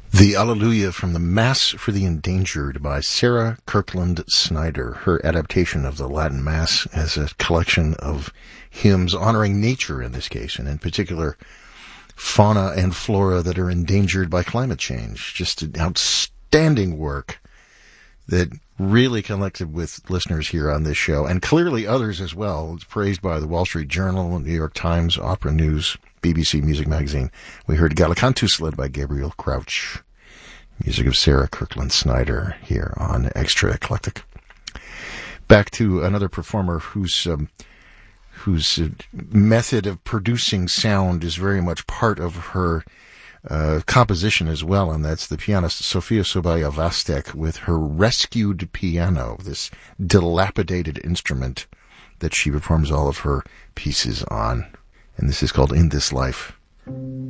The Alleluia from the Mass for the Endangered by Sarah Kirkland Snyder. Her adaptation of the Latin Mass as a collection of hymns honoring nature in this case, and in particular fauna and flora that are endangered by climate change. Just an outstanding work that really connected with listeners here on this show, and clearly others as well. It's praised by the Wall Street Journal, New York Times, Opera News, BBC Music Magazine. We heard Gallicantus led by Gabriel Crouch. Music of Sarah Kirkland Snyder here on Extra Eclectic. Back to another performer whose method of producing sound is very much part of her composition as well, and that's the pianist Sofia Sobaya-Vastek with her rescued piano, this dilapidated instrument that she performs all of her pieces on. And this is called In This Life.